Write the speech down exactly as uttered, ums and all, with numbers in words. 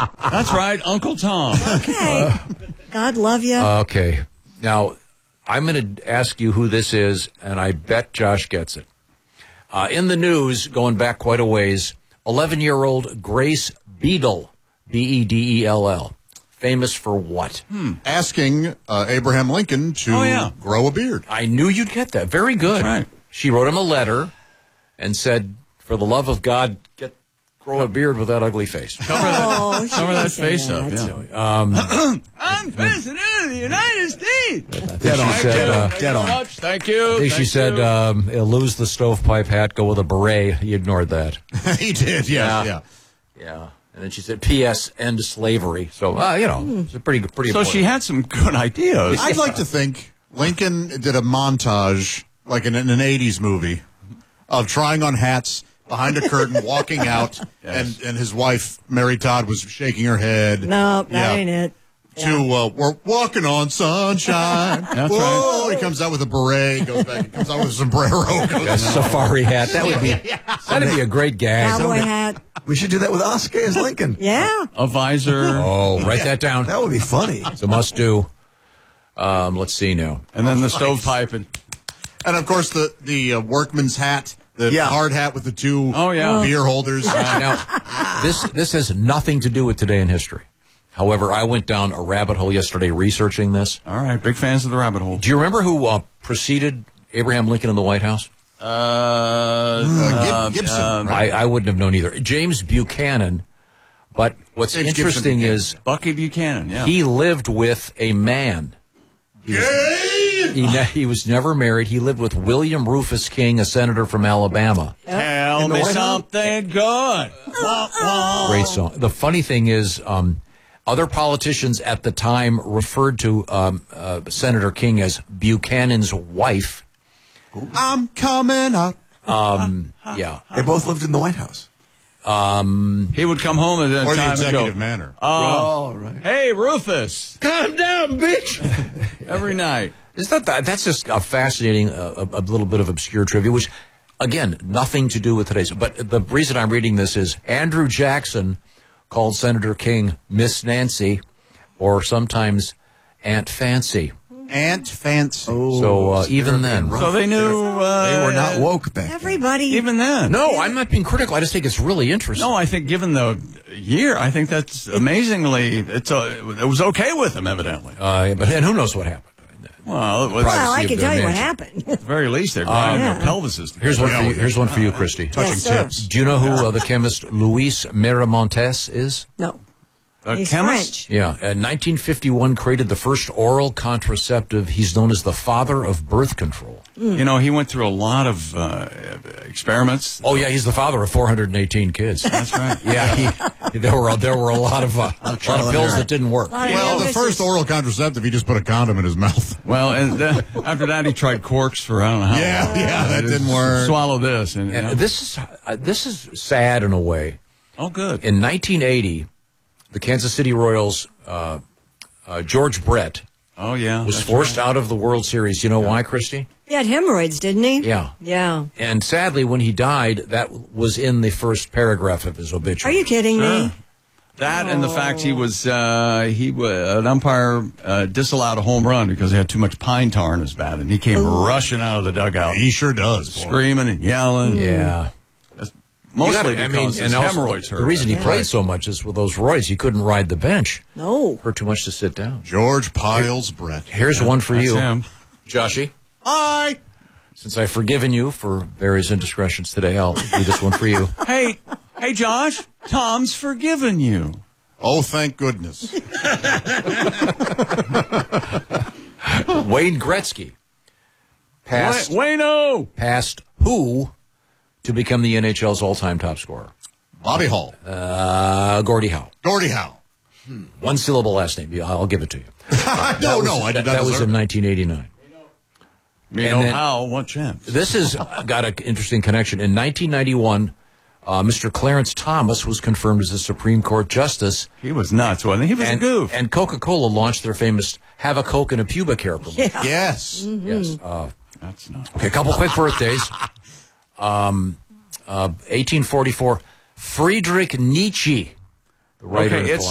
That's right, Uncle Tom. Okay. Uh, God love you. Uh, okay. Now, I'm going to ask you who this is, and I bet Josh gets it. Uh, in the news, going back quite a ways, eleven-year-old Grace Beadle, B E D E L L, famous for what? Hmm. Asking uh, Abraham Lincoln to oh, yeah. grow a beard. I knew you'd get that. Very good. That's right. She wrote him a letter and said, for the love of God, get grow a beard with that ugly face. Cover that, oh, cover that face that. up, yeah. Um, I'm President of the United States. Dead on. Said, Uh, Dead on. Much. Thank you. I think Thank she said, you. um, lose the stovepipe hat, go with a beret. He ignored that. He did, yeah, yeah. Yeah. And then she said, P S end slavery. So, uh, you know, it's a pretty, pretty So important. she had some good ideas. I'd like to think Lincoln did a montage, like in, in an eighties movie, of trying on hats behind a curtain, walking out, yes. and, and his wife, Mary Todd, was shaking her head. No, that yeah. ain't it. To, uh, we're walking on sunshine. That's Whoa! right. He comes out with a beret, goes back, he comes out with a sombrero. Goes A safari hat. That would be, that'd be a great gag. Cowboy hat. We should do that with Oscar as Lincoln. Yeah. A visor. Oh, write that down. That would be funny. It's a must do. Um, let's see now. And then the stovepipe. And, and of course, the, the uh, workman's hat. The yeah. hard hat with the two oh, yeah. beer holders. Uh, now, this this has nothing to do with today in history. However, I went down a rabbit hole yesterday researching this. All right, big fans of the rabbit hole. Do you remember who uh, preceded Abraham Lincoln in the White House? Uh, uh, Gib- Gibson. uh, right? I, I wouldn't have known either. James Buchanan. But what's James interesting Gibson. is Bucky Buchanan, yeah. he lived with a man. He was, he, ne- he was never married. He lived with William Rufus King, a senator from Alabama. Tell me something good. Wah, wah. Great song. The funny thing is, um, other politicians at the time referred to um, uh, Senator King as Buchanan's wife. I'm coming up. Um, yeah. They both lived in the White House. Um, He would come home at that Or the time and executive go, manner. Oh, Oh, right. hey, Rufus. calm down, bitch. Every night. Is that, that that's just a fascinating, uh, a, a little bit of obscure trivia, which, again, nothing to do with today's. But the reason I'm reading this is Andrew Jackson called Senator King Miss Nancy, or sometimes Aunt Fancy. Aunt Fancy. Oh, So uh, even then, So they knew. Uh, they were not woke back then. Everybody. Even then. no, I'm not being critical. I just think it's really interesting. No, I think given the year, I think that's amazingly, it's a, it was okay with him, evidently. Uh, but then who knows what happened? Well, it was, well, I privacy can of their tell you what mansion. happened. at the very least, they're grinding yeah. their pelvises. Here's one for you. Here's one for you, Christy. Touching Yes, sir. tips. Do you know who uh, the chemist Luis Miramontes is? No. A He's chemist? French. Yeah, in nineteen fifty-one created the first oral contraceptive. He's known as the father of birth control. You know, he went through a lot of uh, experiments. Oh yeah, he's the father of four hundred eighteen kids. That's right. Yeah, he, there were there were a lot of uh, a lot of pills that didn't work. Lot of Well, the illnesses. first oral contraceptive, he just put a condom in his mouth. Well, and then, after that, he tried corks for I don't know how Yeah, long. yeah, that Just didn't work. Swallow this. And, And yeah. this is uh, this is sad in a way. Oh, good. In nineteen eighty, the Kansas City Royals, uh, uh, George Brett, Oh, yeah. was that's forced right. out of the World Series. You know why, Christy? He had hemorrhoids, didn't he? Yeah. Yeah. And sadly, when he died, that was in the first paragraph of his Are obituary. you kidding Sure. me? That and the fact he was, uh, he wa- an umpire uh, disallowed a home run because he had too much pine tar in his bat, and he came rushing out of the dugout, He sure does. screaming and yelling. Yeah. Mostly You gotta- because I mean, his and also, hemorrhoids hurt. the reason he Yeah. played so much is with those roids, he couldn't ride the bench. No. Hurt too much to sit down. George Piles Brett. Here's one for That's you, him. Joshy. Hi. Since I've forgiven you for various indiscretions today, I'll do this one for you. Hey, hey, Josh, Tom's forgiven you. Oh, thank goodness. Wayne Gretzky passed, Wait, Wayno! passed who to become the N H L's all-time top scorer? Bobby Hall. Uh, Gordie Howe. Gordie Howe. One syllable last name. Yeah, I'll give it to you. no, no, I that, did not that was deserve in it. nineteen eighty-nine. You And know then- how? What chance? This has got an interesting connection. In nineteen ninety-one, uh, Mister Clarence Thomas was confirmed as a Supreme Court justice. He was nuts, wasn't he? He was And, a goof. and Coca-Cola launched their famous Have a Coke and a Pubic Hair promotion. Yeah. Yes. Yes. Uh, That's nuts. okay, a couple quick birthdays. Um, uh, eighteen forty-four, Friedrich Nietzsche, the writer Okay, and it's